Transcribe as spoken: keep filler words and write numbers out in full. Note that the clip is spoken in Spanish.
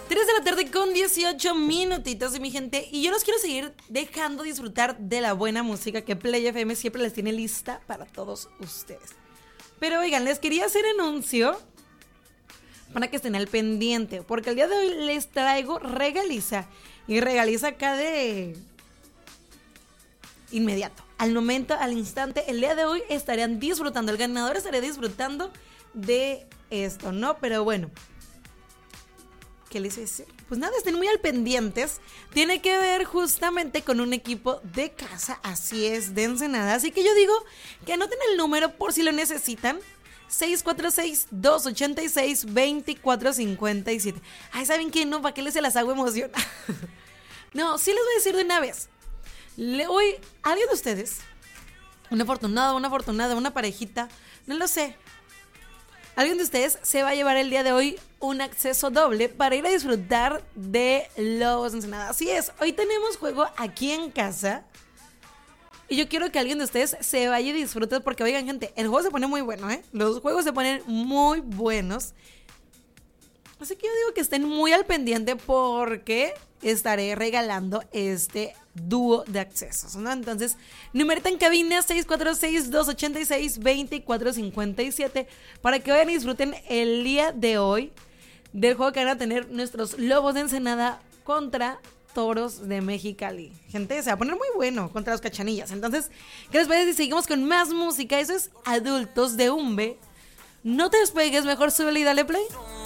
tres de la tarde con dieciocho minutitos de mi gente. Y yo los quiero seguir dejando disfrutar de la buena música que Play F M siempre les tiene lista para todos ustedes. Pero oigan, les quería hacer anuncio para que estén al pendiente, porque el día de hoy les traigo regaliza. Y regaliza acá de inmediato, al momento, al instante. El día de hoy estarían disfrutando, el ganador estaría disfrutando de esto, ¿no? Pero bueno, ¿qué les hice? Pues nada, estén muy al pendientes. Tiene que ver justamente con un equipo de casa, así es, de Ensenada. Así que yo digo que anoten el número por si lo necesitan. seis cuatro seis, dos ocho seis, dos cuatro cinco siete. Ay, ¿saben qué? No, ¿para qué les se las hago emoción? No, sí les voy a decir de una vez. Le voy a alguien de ustedes, un afortunado, una afortunada, una parejita, no lo sé. Alguien de ustedes se va a llevar el día de hoy un acceso doble para ir a disfrutar de Lobos de Ensenada. Así es, hoy tenemos juego aquí en casa. Y yo quiero que alguien de ustedes se vaya y disfrute porque, oigan, gente, el juego se pone muy bueno, ¿eh? Los juegos se ponen muy buenos. Así que yo digo que estén muy al pendiente porque estaré regalando este dúo de accesos, ¿no? Entonces, numerita en cabina seis cuatro seis, dos ocho seis, dos cuatro cinco siete para que vayan y disfruten el día de hoy del juego que van a tener nuestros Lobos de Ensenada contra Toros de Mexicali. Gente, se va a poner muy bueno contra los Cachanillas. Entonces, ¿qué les parece si seguimos con más música? Eso es Adultos de Umbe. No te despegues, mejor súbele y dale play.